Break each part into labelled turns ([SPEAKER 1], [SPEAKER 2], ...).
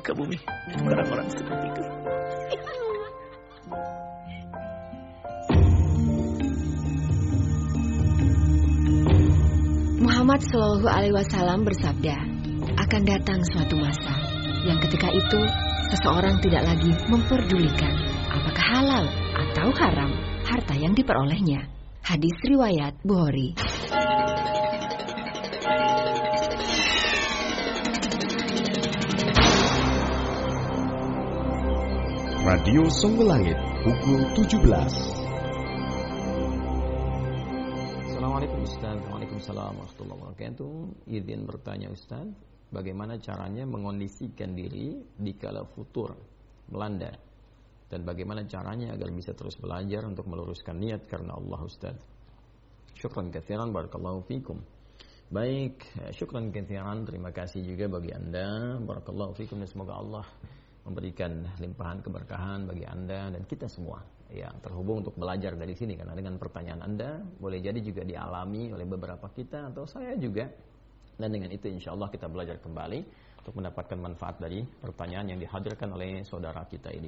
[SPEAKER 1] muka bumi orang-orang seperti itu.
[SPEAKER 2] Muhammad Shallallahu Alaihi Wasallam bersabda, akan datang suatu masa yang ketika itu seseorang tidak lagi memperdulikan apakah halal atau haram harta yang diperolehnya. Hadis riwayat Bukhari.
[SPEAKER 3] Radio Songgolangit pukul 17.
[SPEAKER 4] Assalamualaikum Ustaz. Waalaikumsalam warahmatullahi wabarakatuh. Izin bertanya Ustaz, bagaimana caranya mengondisikan diri dikala futur melanda? Dan bagaimana caranya agar bisa terus belajar untuk meluruskan niat karena Allah Ustaz? Syukran katsiran, barakallahu fikum. Baik, syukran katsiran, terima kasih juga bagi Anda. Barakallahu fikum, dan semoga Allah memberikan limpahan keberkahan bagi Anda dan kita semua yang terhubung untuk belajar dari sini. Karena dengan pertanyaan Anda boleh jadi juga dialami oleh beberapa kita atau saya juga. Dan dengan itu insya Allah kita belajar kembali untuk mendapatkan manfaat dari pertanyaan yang dihadirkan oleh saudara kita ini.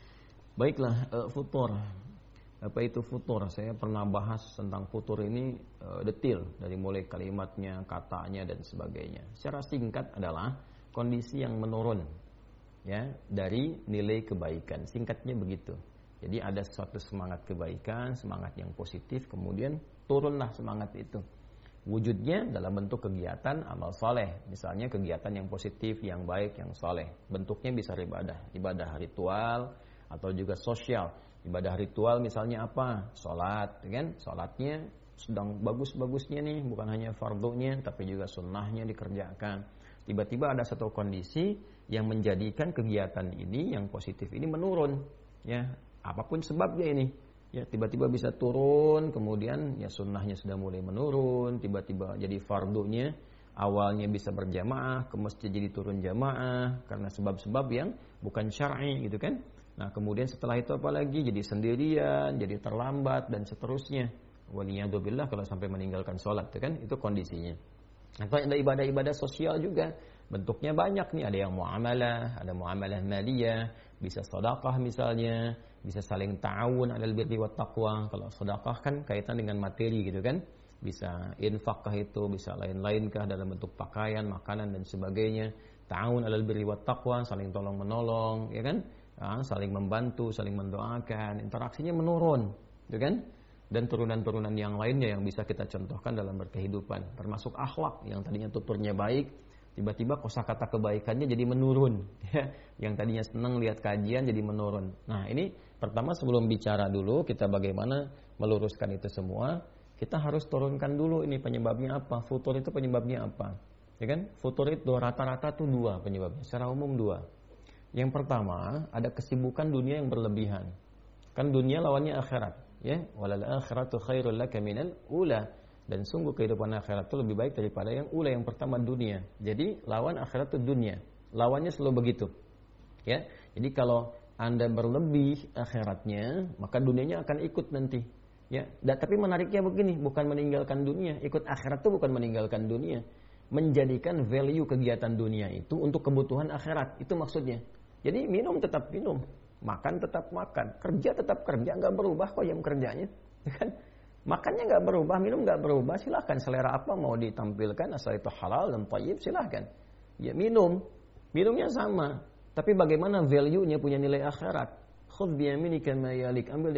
[SPEAKER 4] Baiklah, futur. Apa itu futur? Saya pernah bahas tentang futur ini detail, dari mulai kalimatnya, katanya dan sebagainya. Secara singkat adalah kondisi yang menurun, ya, dari nilai kebaikan. Singkatnya begitu. Jadi ada suatu semangat kebaikan, semangat yang positif, kemudian turunlah semangat itu. Wujudnya dalam bentuk kegiatan amal soleh. Misalnya kegiatan yang positif, yang baik, yang soleh. Bentuknya bisa ibadah ritual atau juga sosial. Ibadah ritual misalnya apa? Sholat, kan? Sholatnya sedang bagus-bagusnya nih, bukan hanya fardunya, tapi juga sunnahnya dikerjakan. Tiba-tiba ada satu kondisi yang menjadikan kegiatan ini yang positif ini menurun, ya, apapun sebabnya ini, ya, tiba-tiba bisa turun, kemudian ya sunnahnya sudah mulai menurun, tiba-tiba jadi fardunya awalnya bisa berjamaah, ke masjid jadi turun jamaah karena sebab-sebab yang bukan syar'i gitu kan. Nah kemudian setelah itu apalagi jadi sendirian, jadi terlambat dan seterusnya. Waliyadzubillah kalau sampai meninggalkan sholat, kan itu kondisinya. Atau ada ibadah-ibadah sosial juga, bentuknya banyak nih, ada yang muamalah, ada muamalah maliyah, bisa sedekah misalnya, bisa saling ta'awun 'alal birri wat taqwa. Kalau sedekah kan kaitan dengan materi gitu kan, bisa infak kah itu, bisa lain-lain kah dalam bentuk pakaian, makanan dan sebagainya. Ta'awun 'alal birri wat taqwa, saling tolong menolong, ya kan? Saling membantu, saling mendoakan, interaksinya menurun, gitu kan? Dan turunan-turunan yang lainnya yang bisa kita contohkan dalam berkehidupan, termasuk akhlak yang tadinya tuturnya baik, tiba-tiba kosakata kebaikannya jadi menurun, ya. Yang tadinya senang lihat kajian jadi menurun. Nah ini pertama sebelum bicara dulu kita bagaimana meluruskan itu semua, kita harus turunkan dulu ini penyebabnya apa, futur itu penyebabnya apa, ya kan? Futur itu rata-rata tuh dua penyebabnya, secara umum dua. Yang pertama ada kesibukan dunia yang berlebihan, kan dunia lawannya akhirat. Ya, walal akhiratu khairul laka minal ula, dan sungguh kehidupan akhirat itu lebih baik daripada yang ula, yang pertama dunia. Jadi lawan akhirat itu dunia, lawannya selalu begitu. Ya, jadi kalau Anda berlebih akhiratnya, maka dunianya akan ikut nanti. Ya, tapi menariknya begini, bukan meninggalkan dunia, ikut akhirat itu bukan meninggalkan dunia, menjadikan value kegiatan dunia itu untuk kebutuhan akhirat, itu maksudnya. Jadi minum tetap minum, makan tetap makan, kerja tetap kerja, nggak berubah kok jam kerjanya, kan? Makannya nggak berubah, minum nggak berubah, silahkan selera apa mau ditampilkan asal itu halal dan thayyib silahkan. Ya minumnya sama, tapi bagaimana value-nya punya nilai akhirat. Khudh biyaminika ma yalik, ambil